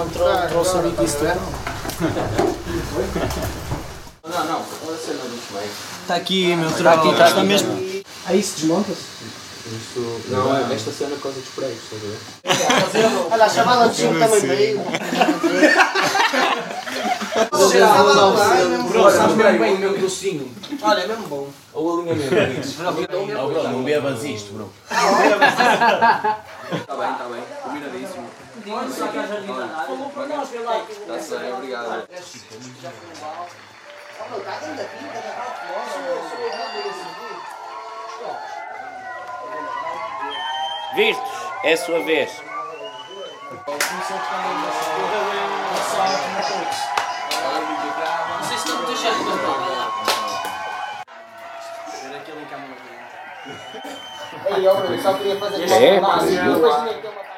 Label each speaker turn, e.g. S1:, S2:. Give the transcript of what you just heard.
S1: não trouxe a mim disso tudo.
S2: Não, olha a cena dos meios.
S1: Está aqui, meu trabalho. Está mesmo.
S3: Aí isso desmonta-se?
S2: Não, esta cena é por causa dos pregos, estás a ver?
S3: Olha, a chavala de 5 também veio.
S1: Sabes mesmo bem o meu docinho.
S3: Olha, é mesmo bom.
S2: Ou alinhamento.
S4: Não bebas isto, bro.
S2: Está bem, combinadíssimo.
S1: Falou para nós, vê lá.
S2: Está sério, obrigado.
S4: Vistos, é a sua vez.
S1: Não sei se estou muito cheio de ver aquele em câmera.
S3: Ei, eu só queria fazer
S4: É?
S3: uma